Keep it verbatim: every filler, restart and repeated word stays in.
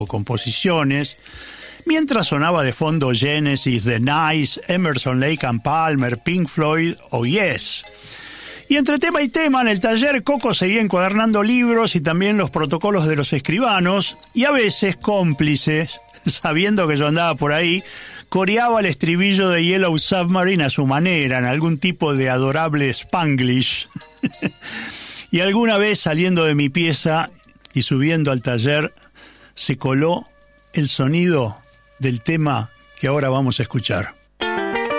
composiciones, mientras sonaba de fondo Genesis, The Nice, Emerson, Lake and Palmer, Pink Floyd o Yes. Y entre tema y tema, en el taller, Coco seguía encuadernando libros y también los protocolos de los escribanos, y a veces, cómplices, sabiendo que yo andaba por ahí, coreaba el estribillo de Yellow Submarine a su manera, en algún tipo de adorable Spanglish. Y alguna vez, saliendo de mi pieza y subiendo al taller, se coló el sonido del tema que ahora vamos a escuchar.